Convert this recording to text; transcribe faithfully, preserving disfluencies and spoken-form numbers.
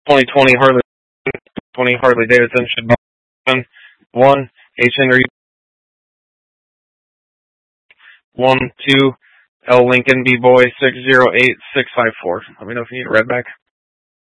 twenty twenty Harley twenty Harley Davidson should be one. One H Henry. One two L Lincoln B Boy six zero eight six five four. Let me know if you need a red back.